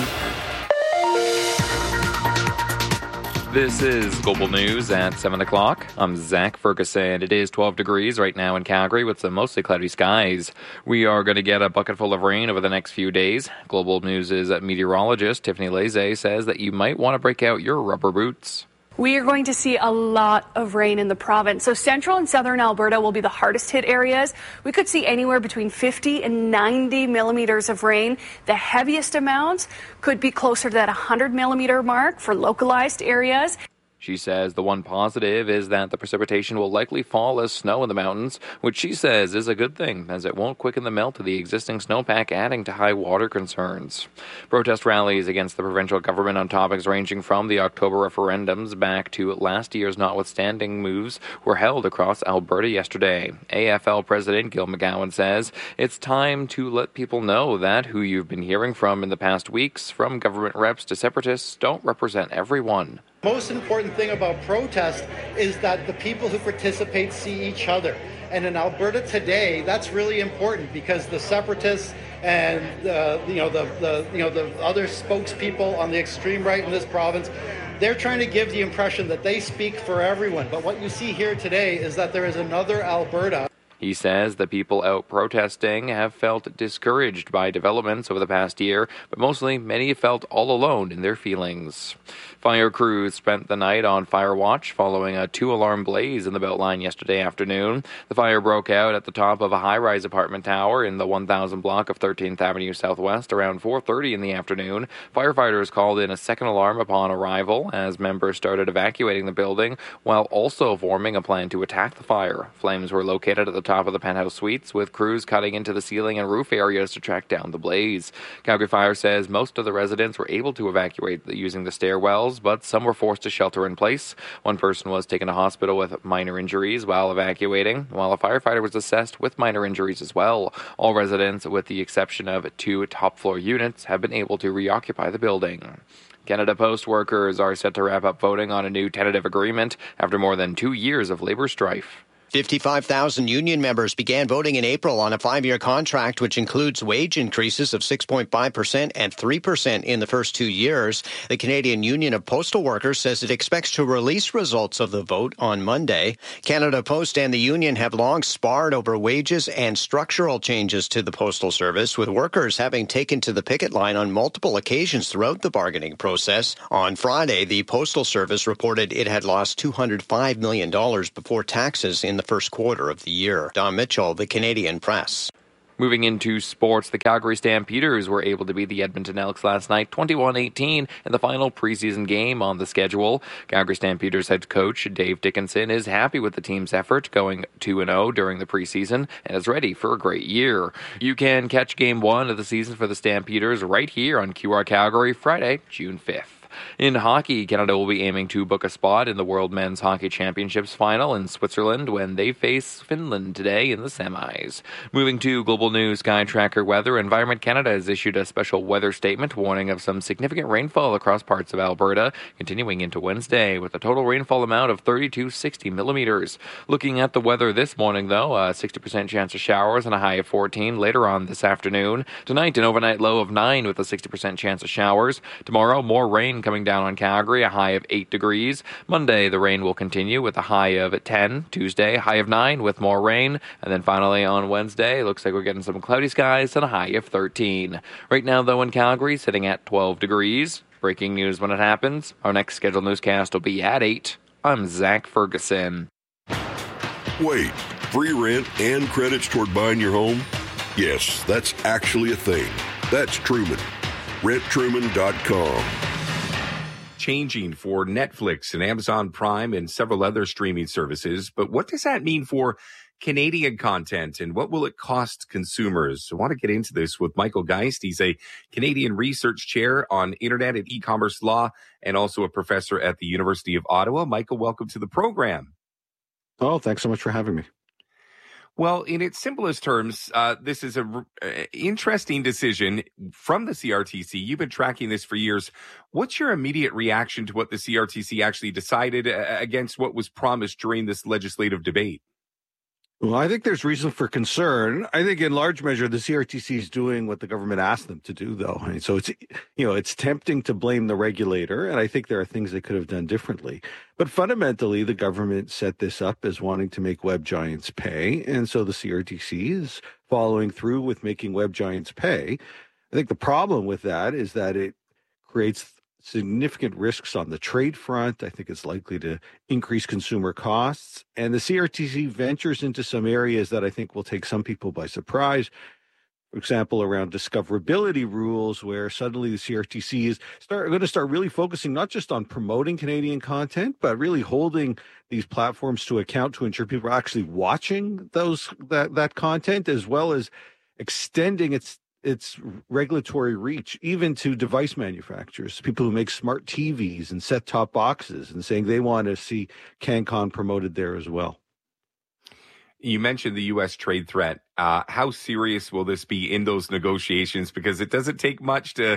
This is Global News at 7 o'clock. I'm Zach Ferguson. It is 12 degrees right now in Calgary with some mostly cloudy skies. We are going to get a bucket full of rain over the next few days. Global News' meteorologist Tiffany Laze says that you might want to break out your rubber boots. We are going to see a lot of rain in the province. So central and southern Alberta will be the hardest hit areas. We could see anywhere between 50 and 90 millimeters of rain. The heaviest amounts could be closer to that 100 millimeter mark for localized areas. She says the one positive is that the precipitation will likely fall as snow in the mountains, which she says is a good thing, as it won't quicken the melt of the existing snowpack, adding to high water concerns. Protest rallies against the provincial government on topics ranging from the October referendums back to last year's notwithstanding moves were held across Alberta yesterday. AFL President Gil McGowan says it's time to let people know that who you've been hearing from in the past weeks, from government reps to separatists, don't represent everyone. Most important thing about protest is that the people who participate see each other. And in Alberta today, that's really important because the separatists and the other spokespeople on the extreme right in this province, they're trying to give the impression that they speak for everyone. But what you see here today is that there is another Alberta. He says the people out protesting have felt discouraged by developments over the past year, but mostly many have felt all alone in their feelings. Fire crews spent the night on fire watch following a 2-alarm blaze in the Beltline yesterday afternoon. The fire broke out at the top of a high-rise apartment tower in the 1000 block of 13th Avenue Southwest around 4:30 in the afternoon. Firefighters called in a second alarm upon arrival as members started evacuating the building while also forming a plan to attack the fire. Flames were located at the top top of the penthouse suites, with crews cutting into the ceiling and roof areas to track down the blaze. Calgary Fire says most of the residents were able to evacuate using the stairwells, but some were forced to shelter in place. One person was taken to hospital with minor injuries while evacuating, while a firefighter was assessed with minor injuries as well. All residents, with the exception of 2 top-floor units, have been able to reoccupy the building. Canada Post workers are set to wrap up voting on a new tentative agreement after more than 2 years of labor strife. 55,000 union members began voting in April on a 5-year contract, which includes wage increases of 6.5% and 3% in the first 2 years. The Canadian Union of Postal Workers says it expects to release results of the vote on Monday. Canada Post and the union have long sparred over wages and structural changes to the Postal Service, with workers having taken to the picket line on multiple occasions throughout the bargaining process. On Friday, the Postal Service reported it had lost $205 million before taxes in the first quarter of the year. Don Mitchell, the Canadian Press. Moving into sports, the Calgary Stampeders were able to beat the Edmonton Elks last night 21-18 in the final preseason game on the schedule. Calgary Stampeders head coach Dave Dickinson is happy with the team's effort, going 2-0 during the preseason, and is ready for a great year. You can catch Game 1 of the season for the Stampeders right here on QR Calgary, Friday, June 5th. In hockey, Canada will be aiming to book a spot in the World Men's Hockey Championships final in Switzerland when they face Finland today in the semis. Moving to global news, Sky Tracker Weather, Environment Canada has issued a special weather statement warning of some significant rainfall across parts of Alberta, continuing into Wednesday, with a total rainfall amount of 30 to 60 millimeters. Looking at the weather this morning, though, a 60% chance of showers and a high of 14 later on this afternoon. Tonight, an overnight low of 9 with a 60% chance of showers. Tomorrow, more rain coming down on Calgary, a high of 8 degrees. Monday, the rain will continue with a high of 10. Tuesday, high of 9 with more rain. And then finally on Wednesday, looks like we're getting some cloudy skies and a high of 13. Right now, though, in Calgary, sitting at 12 degrees. Breaking news when it happens. Our next scheduled newscast will be at 8. I'm Zach Ferguson. Wait, free rent and credits toward buying your home? Yes, that's actually a thing. That's Truman. RentTruman.com. Changing for Netflix and Amazon Prime and several other streaming services. But what does that mean for Canadian content, and what will it cost consumers? I want to get into this with Michael Geist. He's a Canadian research chair on internet and e-commerce law and also a professor at the University of Ottawa. Michael, welcome to the program. Oh, thanks so much for having me. Well, in its simplest terms, this is an interesting decision from the CRTC. You've been tracking this for years. What's your immediate reaction to what the CRTC actually decided against what was promised during this legislative debate? Well, I think there's reason for concern. I think in large measure, the CRTC is doing what the government asked them to do, though. And so it's tempting to blame the regulator, and I think there are things they could have done differently. But fundamentally, the government set this up as wanting to make web giants pay. And so the CRTC is following through with making web giants pay. I think the problem with that is that it creates significant risks on the trade front. I think it's likely to increase consumer costs. And the CRTC ventures into some areas that I think will take some people by surprise. For example, around discoverability rules, where suddenly the CRTC is going to start really focusing not just on promoting Canadian content, but really holding these platforms to account to ensure people are actually watching that content, as well as extending its regulatory reach, even to device manufacturers, people who make smart TVs and set-top boxes, and saying they want to see CanCon promoted there as well. You mentioned the U.S. trade threat. How serious will this be in those negotiations? Because it doesn't take much to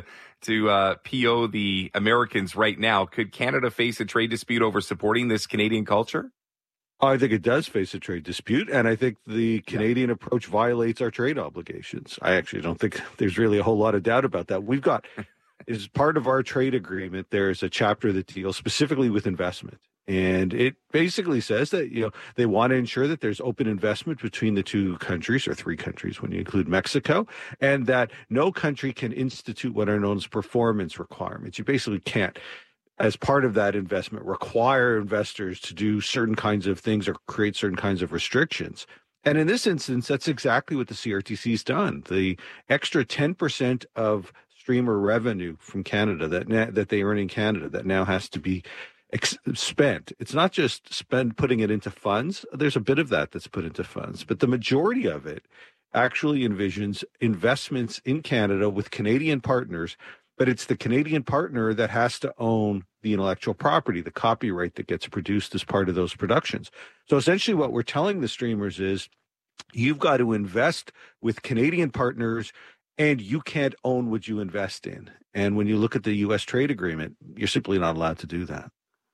PO the Americans right now. Could Canada face a trade dispute over supporting this Canadian culture? I think it does face a trade dispute, and I think the Canadian approach violates our trade obligations. I actually don't think there's really a whole lot of doubt about that. We've got, as part of our trade agreement, there's a chapter that deals specifically with investment. And it basically says that, they want to ensure that there's open investment between the two countries, or three countries when you include Mexico, and that no country can institute what are known as performance requirements. You basically can't, as part of that investment, require investors to do certain kinds of things or create certain kinds of restrictions. And in this instance, that's exactly what the CRTC's done. The extra 10% of streamer revenue from Canada that they earn in Canada that now has to be spent. It's not just putting it into funds. There's a bit of that that's put into funds, but the majority of it actually envisions investments in Canada with Canadian partners, but it's the Canadian partner that has to own the intellectual property, the copyright that gets produced as part of those productions. So essentially what we're telling the streamers is you've got to invest with Canadian partners and you can't own what you invest in. And when you look at the U.S. trade agreement, you're simply not allowed to do that.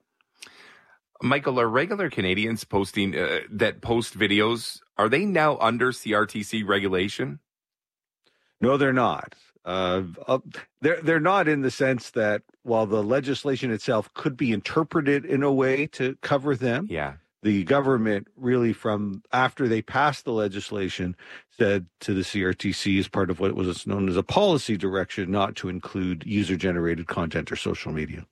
Michael, are regular Canadians posting that post videos, are they now under CRTC regulation? No, they're not. They're not in the sense that while the legislation itself could be interpreted in a way to cover them, the government really from after they passed the legislation said to the CRTC as part of what was known as a policy direction not to include user-generated content or social media.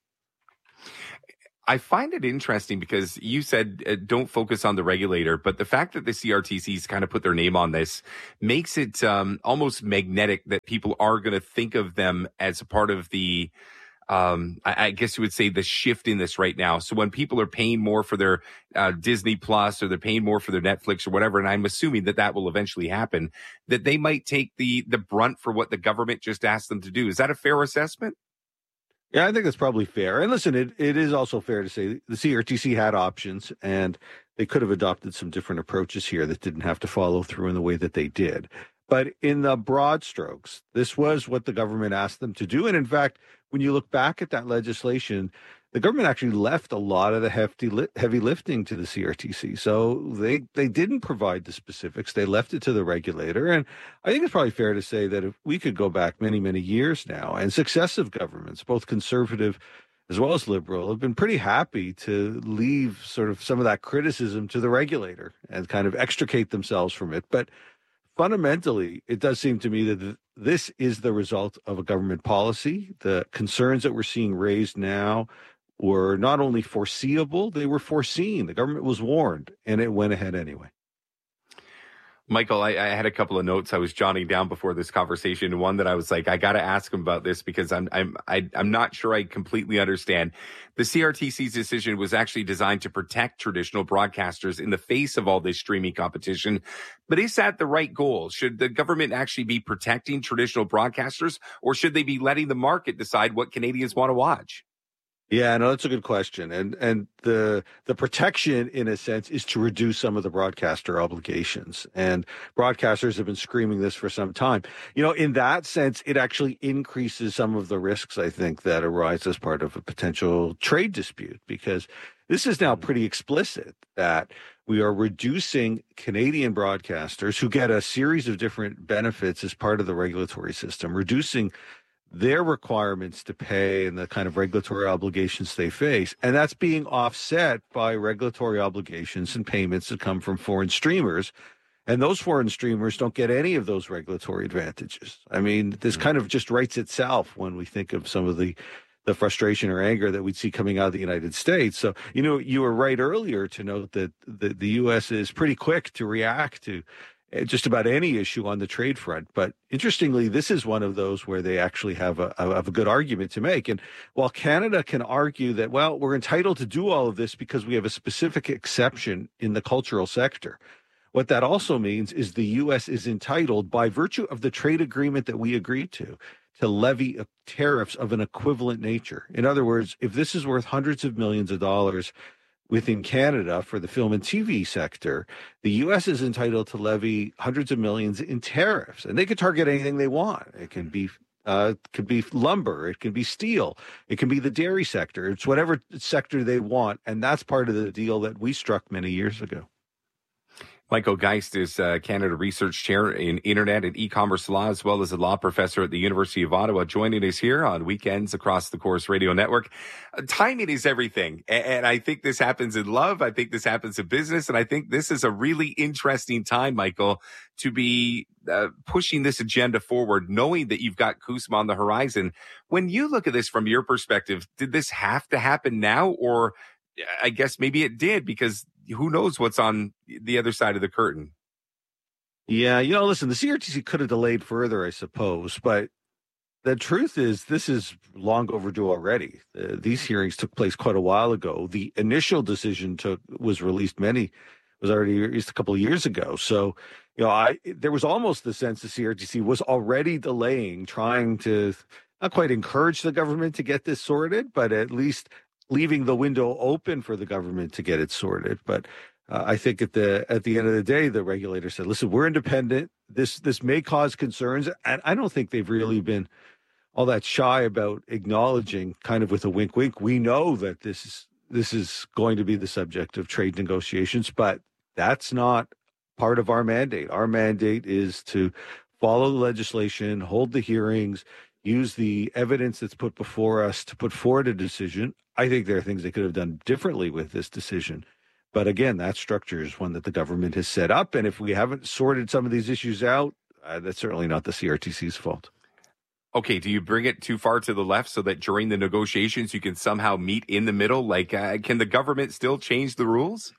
I find it interesting because you said don't focus on the regulator, but the fact that the CRTC's kind of put their name on this makes it almost magnetic that people are going to think of them as a part of the, I guess you would say, the shift in this right now. So when people are paying more for their Disney Plus or they're paying more for their Netflix or whatever, and I'm assuming that that will eventually happen, that they might take the brunt for what the government just asked them to do. Is that a fair assessment? Yeah, I think that's probably fair. And listen, it is also fair to say the CRTC had options and they could have adopted some different approaches here that didn't have to follow through in the way that they did. But in the broad strokes, this was what the government asked them to do. And in fact, when you look back at that legislation, the government actually left a lot of the heavy lifting to the CRTC. So they didn't provide the specifics. They left it to the regulator. And I think it's probably fair to say that if we could go back many, many years now, and successive governments, both conservative as well as liberal, have been pretty happy to leave sort of some of that criticism to the regulator and kind of extricate themselves from it. But fundamentally, it does seem to me that this is the result of a government policy. The concerns that we're seeing raised now were not only foreseeable, they were foreseen. The government was warned, and it went ahead anyway. Michael, I had a couple of notes I was jotting down before this conversation. One that I was like, I got to ask him about this because I'm not sure I completely understand. The CRTC's decision was actually designed to protect traditional broadcasters in the face of all this streaming competition. But is that the right goal? Should the government actually be protecting traditional broadcasters, or should they be letting the market decide what Canadians want to watch? Yeah, no, that's a good question. And the protection, in a sense, is to reduce some of the broadcaster obligations. And broadcasters have been screaming this for some time. You know, in that sense, it actually increases some of the risks, I think, that arise as part of a potential trade dispute, because this is now pretty explicit that we are reducing Canadian broadcasters who get a series of different benefits as part of the regulatory system, reducing their requirements to pay and the kind of regulatory obligations they face. And that's being offset by regulatory obligations and payments that come from foreign streamers. And those foreign streamers don't get any of those regulatory advantages. I mean, this kind of just writes itself when we think of some of the frustration or anger that we'd see coming out of the United States. So, you know, you were right earlier to note that the U.S. is pretty quick to react to just about any issue on the trade front. But interestingly, this is one of those where they actually have a good argument to make. And while Canada can argue that, well, we're entitled to do all of this because we have a specific exception in the cultural sector, what that also means is the U.S. is entitled, by virtue of the trade agreement that we agreed to levy tariffs of an equivalent nature. In other words, if this is worth hundreds of millions of dollars within Canada for the film and TV sector, the U.S. is entitled to levy hundreds of millions in tariffs, and they can target anything they want. It can be lumber, it can be steel, it can be the dairy sector. It's whatever sector they want, and that's part of the deal that we struck many years ago. Michael Geist is Canada Research Chair in Internet and E-commerce Law, as well as a law professor at the University of Ottawa, joining us here on weekends across the Corus Radio Network. Timing is everything, and I think this happens in love. I think this happens in business, and I think this is a really interesting time, Michael, to be pushing this agenda forward, knowing that you've got CUSMA on the horizon. When you look at this from your perspective, did this have to happen now, or I guess maybe it did, because who knows what's on the other side of the curtain? Yeah, you know, listen, the CRTC could have delayed further, I suppose, but the truth is this is long overdue already. These hearings took place quite a while ago. The initial decision was already released a couple of years ago. So, there was almost the sense the CRTC was already delaying, trying to not quite encourage the government to get this sorted, but at least leaving the window open for the government to get it sorted. But I think at the end of the day, the regulator said, listen, we're independent. This may cause concerns. And I don't think they've really been all that shy about acknowledging, kind of with a wink, wink. We know that this is going to be the subject of trade negotiations, but that's not part of our mandate. Our mandate is to follow the legislation, hold the hearings, use the evidence that's put before us to put forward a decision. I think there are things they could have done differently with this decision. But again, that structure is one that the government has set up. And if we haven't sorted some of these issues out, that's certainly not the CRTC's fault. Okay, do you bring it too far to the left so that during the negotiations you can somehow meet in the middle? Like, can the government still change the rules?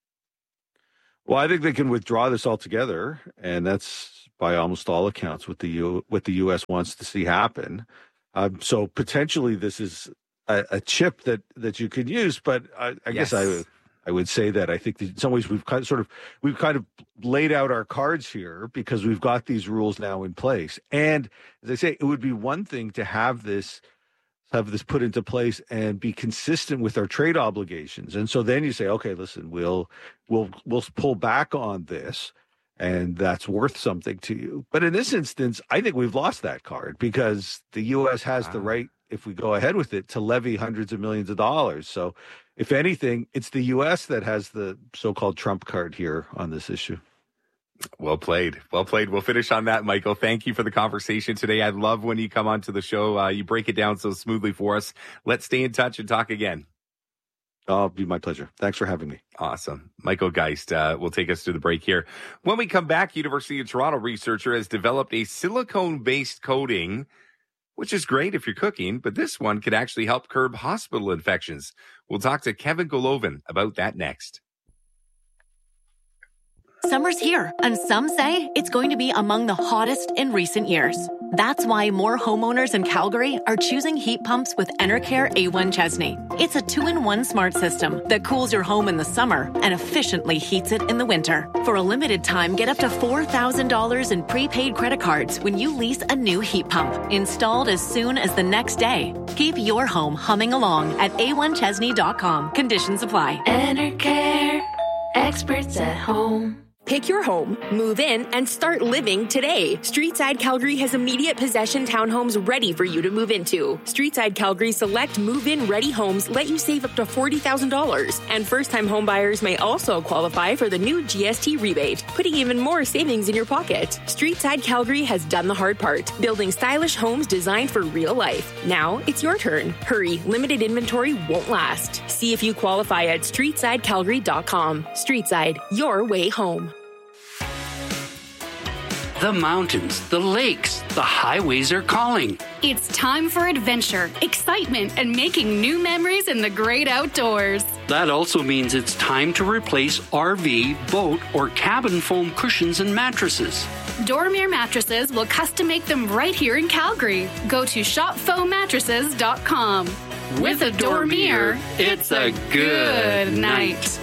Well, I think they can withdraw this altogether, and that's by almost all accounts what the U.S. wants to see happen. So potentially this is a chip that you could use, but I guess I would say that I think that in some ways we've kind of laid out our cards here because we've got these rules now in place. And as I say, it would be one thing to have this put into place and be consistent with our trade obligations. And so then you say, okay, listen, we'll pull back on this, and that's worth something to you. But in this instance, I think we've lost that card because the U.S. has the right, if we go ahead with it, to levy hundreds of millions of dollars. So if anything, it's the U.S. that has the so-called Trump card here on this issue. Well played. Well played. We'll finish on that, Michael. Thank you for the conversation today. I love when you come onto the show. You break it down so smoothly for us. Let's stay in touch and talk again. It'll be my pleasure. Thanks for having me. Awesome. Michael Geist will take us to the break here. When we come back, University of Toronto researcher has developed a silicone-based coating, which is great if you're cooking, but this one could actually help curb hospital infections. We'll talk to Kevin Golovin about that next. Summer's here, and some say it's going to be among the hottest in recent years. That's why more homeowners in Calgary are choosing heat pumps with Enercare A1 Chesney. It's a 2-in-1 smart system that cools your home in the summer and efficiently heats it in the winter. For a limited time, get up to $4,000 in prepaid credit cards when you lease a new heat pump, installed as soon as the next day. Keep your home humming along at a1chesney.com. Conditions apply. Enercare, experts at home. Pick your home, move in, and start living today. Streetside Calgary has immediate possession townhomes ready for you to move into. Streetside Calgary select move-in ready homes let you save up to $40,000. And first-time homebuyers may also qualify for the new GST rebate, putting even more savings in your pocket. Streetside Calgary has done the hard part, building stylish homes designed for real life. Now it's your turn. Hurry, limited inventory won't last. See if you qualify at streetsidecalgary.com. Streetside, your way home. The mountains, the lakes, the highways are calling. It's time for adventure, excitement, and making new memories in the great outdoors. That also means it's time to replace RV, boat, or cabin foam cushions and mattresses. Dormier Mattresses will custom make them right here in Calgary. Go to shopfoammattresses.com. With a Dormier, it's a good night.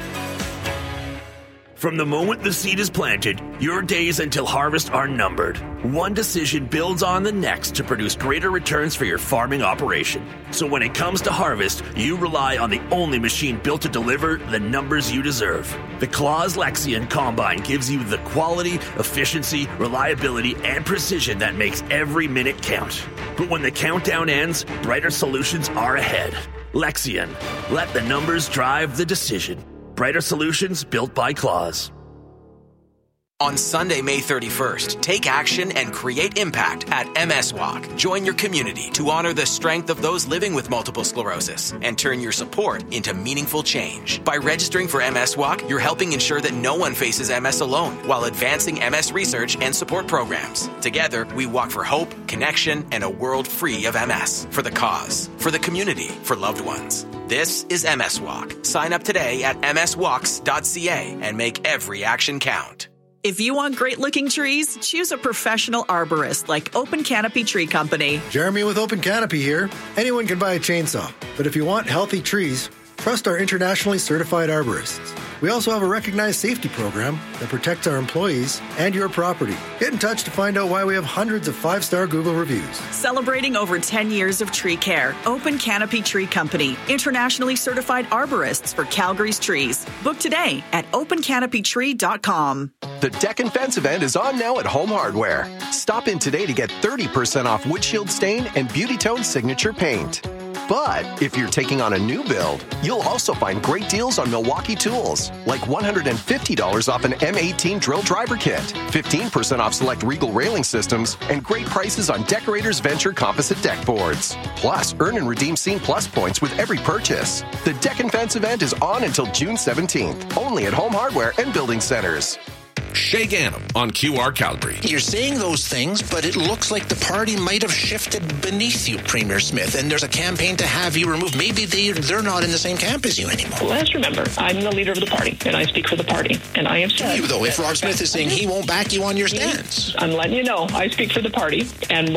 From the moment the seed is planted, your days until harvest are numbered. One decision builds on the next to produce greater returns for your farming operation. So when it comes to harvest, you rely on the only machine built to deliver the numbers you deserve. The Claas Lexion Combine gives you the quality, efficiency, reliability, and precision that makes every minute count. But when the countdown ends, brighter solutions are ahead. Lexion. Let the numbers drive the decision. Brighter solutions built by Claas. On Sunday, May 31st, take action and create impact at MS Walk. Join your community to honor the strength of those living with multiple sclerosis and turn your support into meaningful change. By registering for MS Walk, you're helping ensure that no one faces MS alone while advancing MS research and support programs. Together, we walk for hope, connection, and a world free of MS. For the cause, for the community, for loved ones. This is MS Walk. Sign up today at mswalks.ca and make every action count. If you want great-looking trees, choose a professional arborist like Open Canopy Tree Company. Jeremy with Open Canopy here. Anyone can buy a chainsaw, but if you want healthy trees, trust our internationally certified arborists. We also have a recognized safety program that protects our employees and your property. Get in touch to find out why we have hundreds of 5-star Google reviews. Celebrating over 10 years of tree care. Open Canopy Tree Company. Internationally certified arborists for Calgary's trees. Book today at opencanopytree.com. The Deck and Fence event is on now at Home Hardware. Stop in today to get 30% off windshield stain and Beauty Tone signature paint. But if you're taking on a new build, you'll also find great deals on Milwaukee tools, like $150 off an M18 drill driver kit, 15% off select Regal railing systems, and great prices on Decorators Venture composite deck boards. Plus, earn and redeem Scene Plus points with every purchase. The Deck and Fence event is on until June 17th, only at Home Hardware and Building Centers. Shay Ganem on QR Calgary. You're saying those things, but it looks like the party might have shifted beneath you, Premier Smith, and there's a campaign to have you removed. Maybe they're not in the same camp as you anymore. Well, let's remember, I'm the leader of the party, and I speak for the party. And I have said... You, though, if Rob Smith is saying he won't back you on your stance. I'm letting you know, I speak for the party, and